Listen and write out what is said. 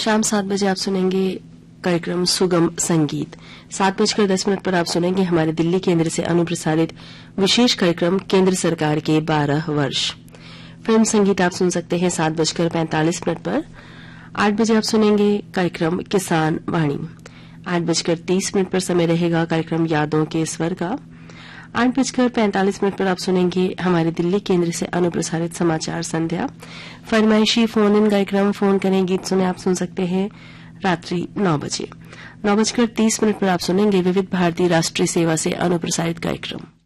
शाम 7 बजे आप सुनेंगे कार्यक्रम सुगम संगीत। 7:10 पर आप सुनेंगे हमारे दिल्ली केंद्र से अनुप्रसारित विशेष कार्यक्रम केंद्र सरकार के 12 वर्ष। फिल्म संगीत आप सुन सकते हैं 7:45 पर। 8 बजे आप सुनेंगे कार्यक्रम किसान वाणी। 8:30 पर समय रहेगा कार्यक्रम यादों के स्वर का। 8:45 पर आप सुनेंगे हमारे दिल्ली केंद्र से अनुप्रसारित समाचार संध्या। फरमाइशी फोन इन कार्यक्रम फोन करें गीत सुने आप सुन सकते हैं रात्रि 9 बजे। 9:30 पर आप सुनेंगे विविध भारती राष्ट्रीय सेवा से अनुप्रसारित कार्यक्रम।